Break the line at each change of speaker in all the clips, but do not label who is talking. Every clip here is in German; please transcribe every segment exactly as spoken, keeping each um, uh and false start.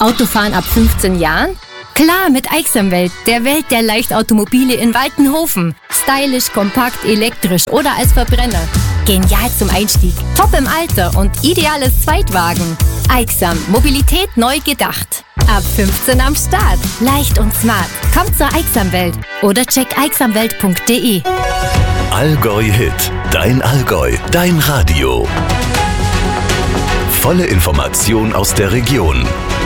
Autofahren ab fünfzehn Jahren? Klar, mit Aixamwelt, der Welt der Leichtautomobile in Waltenhofen. Stylisch, kompakt, elektrisch oder als Verbrenner. Genial zum Einstieg, top im Alter und ideales Zweitwagen. Aixam, Mobilität neu gedacht. Ab fünfzehn am Start. Leicht und smart. Kommt zur Aixamwelt oder check aixamwelt punkt de.
Allgäu Hit. Dein Allgäu. Dein Radio. Volle Information aus der Region.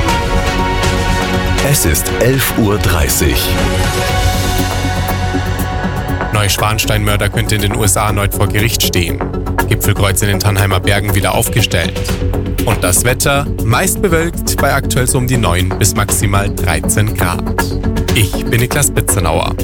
Es ist elf Uhr dreißig.
Neuschwanstein-Mörder könnte in den U S A erneut vor Gericht stehen. Gipfelkreuz in den Tannheimer Bergen wieder aufgestellt. Und das Wetter meist bewölkt bei aktuell so um die neun bis maximal dreizehn Grad. Ich bin Niklas Bitzenauer.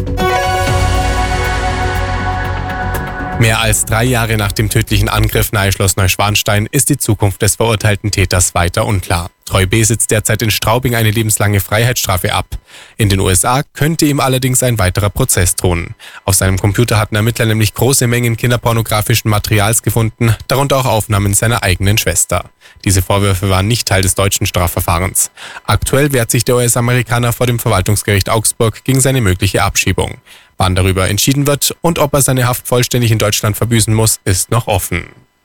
Mehr als drei Jahre nach dem tödlichen Angriff nahe Schloss Neuschwanstein ist die Zukunft des verurteilten Täters weiter unklar. Troy B. sitzt derzeit in Straubing eine lebenslange Freiheitsstrafe ab. In den U S A könnte ihm allerdings ein weiterer Prozess drohen. Auf seinem Computer hatten Ermittler nämlich große Mengen kinderpornografischen Materials gefunden, darunter auch Aufnahmen seiner eigenen Schwester. Diese Vorwürfe waren nicht Teil des deutschen Strafverfahrens. Aktuell wehrt sich der U S-Amerikaner vor dem Verwaltungsgericht Augsburg gegen seine mögliche Abschiebung. Wann darüber entschieden wird und ob er seine Haft vollständig in Deutschland verbüßen muss, ist noch offen.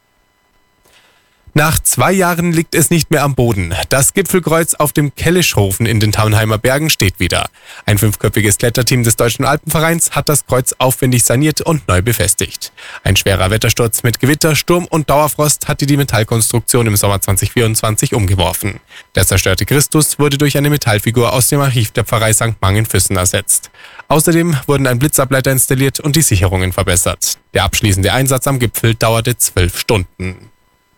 Nach zwei Jahren liegt es nicht mehr am Boden. Das Gipfelkreuz auf dem Kellischhofen in den Tannheimer Bergen steht wieder. Ein fünfköpfiges Kletterteam des Deutschen Alpenvereins hat das Kreuz aufwendig saniert und neu befestigt. Ein schwerer Wettersturz mit Gewitter, Sturm und Dauerfrost hatte die Metallkonstruktion im Sommer zwanzig vierundzwanzig umgeworfen. Der zerstörte Christus wurde durch eine Metallfigur aus dem Archiv der Pfarrei Sankt Mangen-Füssen ersetzt. Außerdem wurden ein Blitzableiter installiert und die Sicherungen verbessert. Der abschließende Einsatz am Gipfel dauerte zwölf Stunden.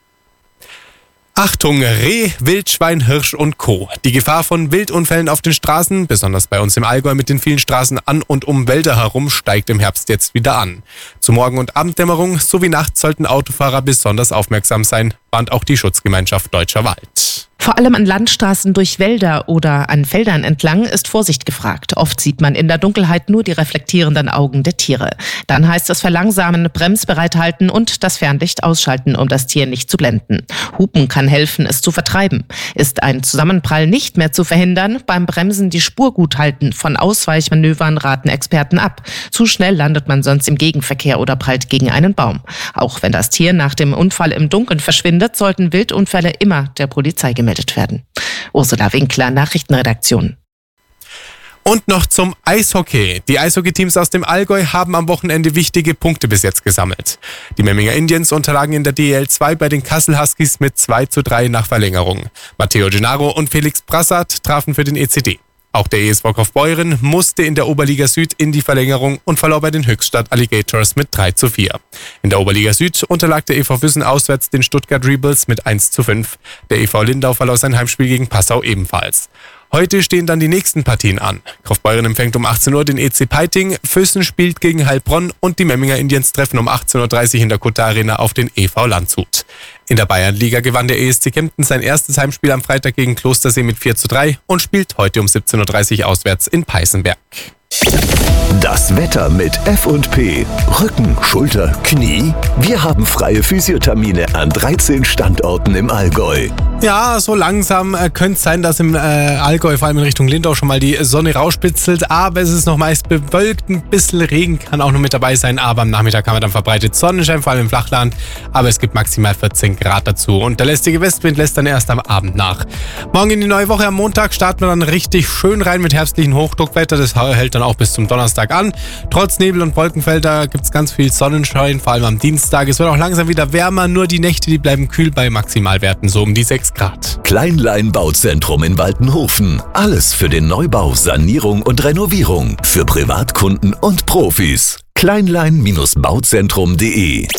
Achtung, Reh, Wildschwein, Hirsch und Co. Die Gefahr von Wildunfällen auf den Straßen, besonders bei uns im Allgäu mit den vielen Straßen an und um Wälder herum, steigt im Herbst jetzt wieder an. Zu Morgen- und Abenddämmerung sowie nachts sollten Autofahrer besonders aufmerksam sein, warnt auch die Schutzgemeinschaft Deutscher Wald.
Vor allem an Landstraßen durch Wälder oder an Feldern entlang ist Vorsicht gefragt. Oft sieht man in der Dunkelheit nur die reflektierenden Augen der Tiere. Dann heißt es verlangsamen, bremsbereit halten und das Fernlicht ausschalten, um das Tier nicht zu blenden. Hupen kann helfen, es zu vertreiben. Ist ein Zusammenprall nicht mehr zu verhindern, beim Bremsen die Spur gut halten. Von Ausweichmanövern raten Experten ab. Zu schnell landet man sonst im Gegenverkehr oder prallt gegen einen Baum. Auch wenn das Tier nach dem Unfall im Dunkeln verschwindet, sollten Wildunfälle immer der Polizei gemeldet werden. Ursula Winkler, Nachrichtenredaktion.
Und noch zum Eishockey. Die Eishockeyteams aus dem Allgäu haben am Wochenende wichtige Punkte bis jetzt gesammelt. Die Memminger Indians unterlagen in der D E L zwei bei den Kassel Huskies mit zwei zu drei nach Verlängerung. Matteo Gennaro und Felix Brassard trafen für den E C D. Auch der E S V Kaufbeuren musste in der Oberliga Süd in die Verlängerung und verlor bei den Höchstadt Alligators mit drei zu vier. In der Oberliga Süd unterlag der E V Füssen auswärts den Stuttgart Rebels mit eins zu fünf. Der E V Lindau verlor sein Heimspiel gegen Passau ebenfalls. Heute stehen dann die nächsten Partien an. Kaufbeuren empfängt um achtzehn Uhr den E C Peiting, Füssen spielt gegen Heilbronn und die Memminger Indians treffen um achtzehn Uhr dreißig in der Kutter Arena auf den E V Landshut. In der Bayernliga gewann der E S C Kempten sein erstes Heimspiel am Freitag gegen Klostersee mit vier zu drei und spielt heute um siebzehn Uhr dreißig auswärts in Peißenberg.
Das Wetter mit F und P. Rücken, Schulter, Knie. Wir haben freie Physiothermine an dreizehn Standorten im Allgäu.
Ja, so langsam äh, könnte es sein, dass im äh, Allgäu, vor allem in Richtung Lindau, schon mal die Sonne rausspitzelt. Aber es ist noch meist bewölkt, ein bisschen Regen kann auch noch mit dabei sein. Aber am Nachmittag haben wir dann verbreitet Sonnenschein, vor allem im Flachland. Aber es gibt maximal vierzehn Grad dazu. Und der lästige Westwind lässt dann erst am Abend nach. Morgen in die neue Woche am Montag starten wir dann richtig schön rein mit herbstlichen Hochdruckwetter. Das hält dann auch bis zum Donnerstag an. Trotz Nebel und Wolkenfelder gibt es ganz viel Sonnenschein, vor allem am Dienstag. Es wird auch langsam wieder wärmer, nur die Nächte, die bleiben kühl bei Maximalwerten, so um die sechs Grad.
Kleinlein Bauzentrum in Waltenhofen. Alles für den Neubau, Sanierung und Renovierung. Für Privatkunden und Profis. kleinlein Bauzentrum punkt de.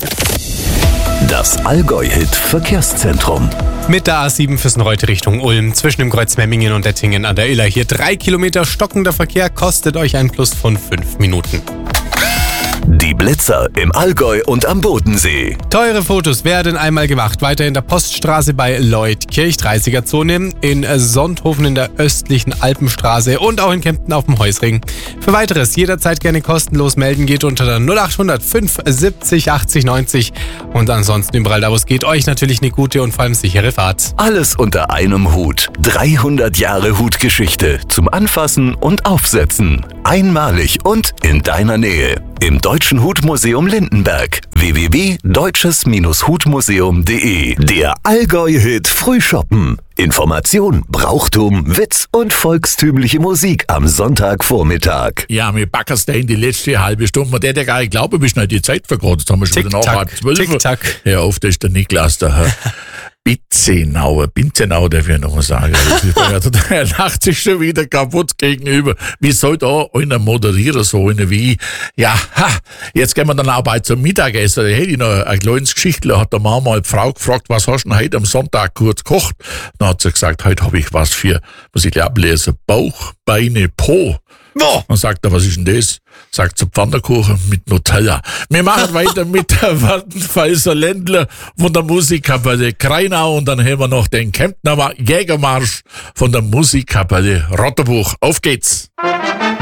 Das Allgäu-Hit Verkehrszentrum.
Mit der A sieben Füssen-Reute Richtung Ulm, zwischen dem Kreuz Memmingen und Ettingen an der Iller. Hier drei Kilometer stockender Verkehr, kostet euch ein Plus von fünf Minuten.
Die Die Blitzer im Allgäu und am Bodensee.
Teure Fotos werden einmal gemacht. Weiter in der Poststraße bei Leutkirch, dreißiger Zone, in Sonthofen in der östlichen Alpenstraße und auch in Kempten auf dem Heusring. Für weiteres jederzeit gerne kostenlos melden, geht unter der null acht hundert fünf siebzig achtzig neunzig und ansonsten überall da, wo es geht, euch natürlich eine gute und vor allem sichere Fahrt.
Alles unter einem Hut. dreihundert Jahre Hutgeschichte zum Anfassen und Aufsetzen. Einmalig und in deiner Nähe. Im Deutschen Hutmuseum Lindenberg. w w w punkt deutsches hutmuseum punkt de. Der Allgäu-Hit Frühshoppen. Information, Brauchtum, Witz und volkstümliche Musik am Sonntagvormittag.
Ja, wir packen es da in die letzte halbe Stunde. Man hätte ja gar nicht glauben, wie schnell die Zeit vergeht. Jetzt haben wir schon wieder nach halb zwölf.
Tick-Tack.
Ja, oft ist der Niklas da. Bitzenauer, Bitzenauer darf ich noch mal sagen. Er lacht sich schon wieder kaputt gegenüber. Wie soll da einer moderieren, so einer wie, ja, ha, jetzt gehen wir dann auch bald zum Mittagessen. Da hätte ich noch ein kleines Geschichtler, hat der Mama mal die Frau gefragt, was hast du denn heute am Sonntag kurz gekocht? Dann hat sie gesagt, heute habe ich was für, muss ich ablesen, Bauch, Beine, Po.
Wo?
Dann sagt er, was ist denn das? Sagt sie, Pfannkuchen mit Nutella. Wir machen weiter mit der Wattenpfeißer Ländler von der Musikkapelle Kreinau und dann haben wir noch den Kemptner Jägermarsch von der Musikkapelle Rotterbuch. Auf geht's!